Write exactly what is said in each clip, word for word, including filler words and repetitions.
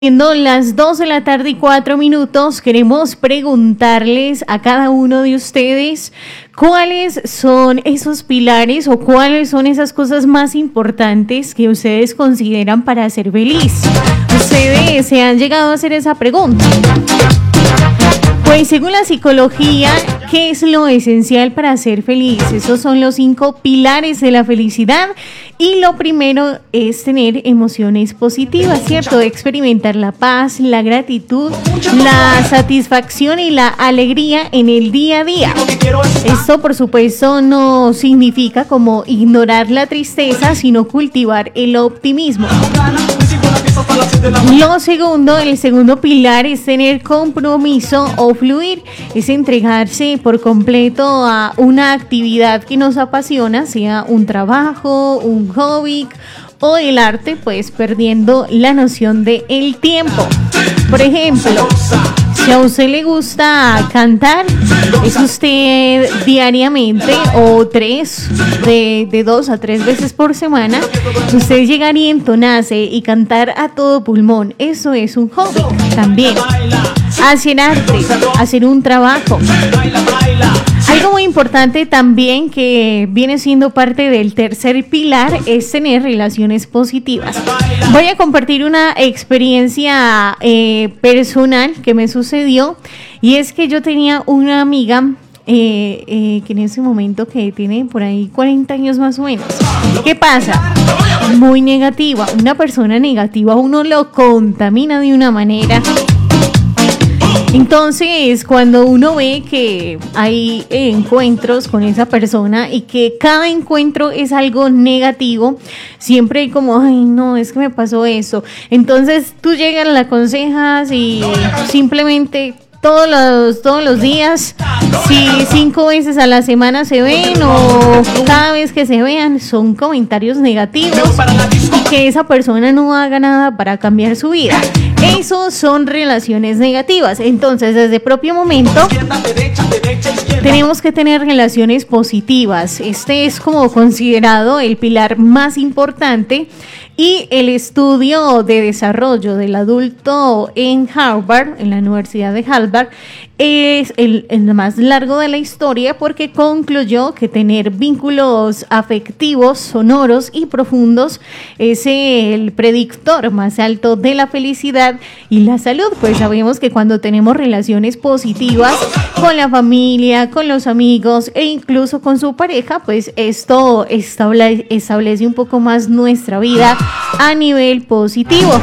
Siendo las dos de la tarde y cuatro minutos, queremos preguntarles a cada uno de ustedes cuáles son esos pilares o cuáles son esas cosas más importantes que ustedes consideran para ser feliz. Ustedes se han llegado a hacer esa pregunta. Pues según la psicología, ¿qué es lo esencial para ser feliz? Esos son los cinco pilares de la felicidad y lo primero es tener emociones positivas, ¿cierto? Experimentar la paz, la gratitud, la satisfacción y la alegría en el día a día. Esto, por supuesto, no significa como ignorar la tristeza, sino cultivar el optimismo. Lo segundo, el segundo pilar es tener compromiso o fluir, es entregarse por completo a una actividad que nos apasiona, sea un trabajo, un hobby o el arte, pues perdiendo la noción de el tiempo. Por ejemplo, si a usted le gusta cantar, es usted diariamente o tres, de, de dos a tres veces por semana, usted llegar y entonarse y cantar a todo pulmón, eso es un hobby también. Hacer arte, hacer un trabajo. Algo muy importante también que viene siendo parte del tercer pilar es tener relaciones positivas. Voy a compartir una experiencia eh, personal que me sucedió y es que yo tenía una amiga eh, eh, que en ese momento que tiene por ahí cuarenta años más o menos. ¿Qué pasa? Muy negativa. Una persona negativa uno lo contamina de una manera. Entonces, cuando uno ve que hay encuentros con esa persona y que cada encuentro es algo negativo, siempre hay como, ay, no, es que me pasó eso. Entonces, tú llegas, la aconsejas y simplemente todos los, todos los días, si cinco veces a la semana se ven o cada vez que se vean, son comentarios negativos y que esa persona no haga nada para cambiar su vida. Eso son relaciones negativas. Entonces, desde el propio momento, tenemos que tener relaciones positivas. Este es como considerado el pilar más importante. Y el estudio de desarrollo del adulto en Harvard, en la Universidad de Harvard, es el, el más largo de la historia porque concluyó que tener vínculos afectivos, sonoros y profundos es el predictor más alto de la felicidad y la salud. Pues sabemos que cuando tenemos relaciones positivas con la familia, con los amigos e incluso con su pareja, pues esto establece, establece un poco más nuestra vida a nivel positivo.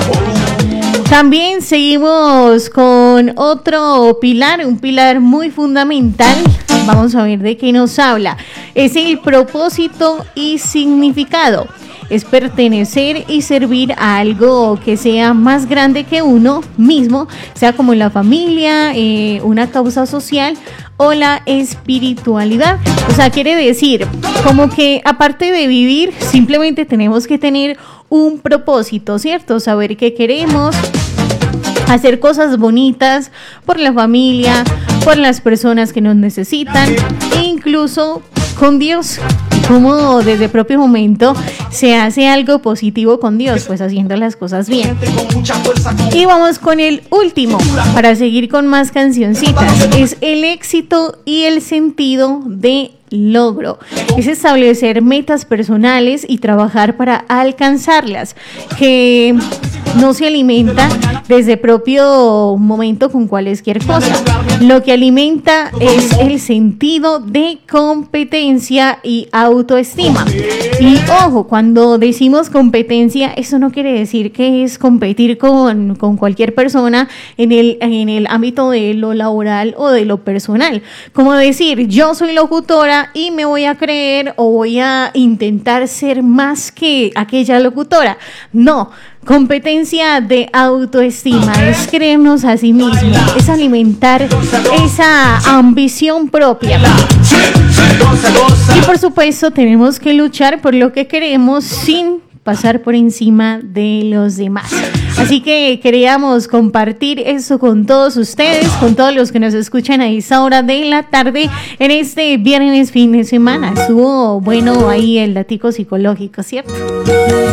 También seguimos con otro pilar, un pilar muy fundamental. Vamos a ver de qué nos habla. Es el propósito y significado. Es pertenecer y servir a algo que sea más grande que uno mismo, sea como la familia, eh, una causa social o la espiritualidad. O sea, quiere decir como que aparte de vivir, simplemente tenemos que tener un propósito, ¿cierto? Saber qué queremos, hacer cosas bonitas por la familia, por las personas que nos necesitan e incluso con Dios. Como desde el propio momento se hace algo positivo con Dios, pues haciendo las cosas bien. Y vamos con el último, para seguir con más cancioncitas. Es el éxito y el sentido de logro. Es establecer metas personales y trabajar para alcanzarlas, que no se alimenta desde el propio momento con cualquier cosa. Lo que alimenta es el sentido de competencia y autoestima. Y ojo, cuando decimos competencia, eso no quiere decir que es competir con, con cualquier persona en el, en el ámbito de lo laboral o de lo personal. Como decir, yo soy locutora y me voy a creer o voy a intentar ser más que aquella locutora. No. Competencia de autoestima es creernos a sí mismos, es alimentar esa ambición propia. Y por supuesto tenemos que luchar por lo que queremos sin pasar por encima de los demás. Así que queríamos compartir eso con todos ustedes, con todos los que nos escuchan a esa hora de la tarde en este viernes fin de semana. Estuvo bueno ahí el datico psicológico, ¿cierto?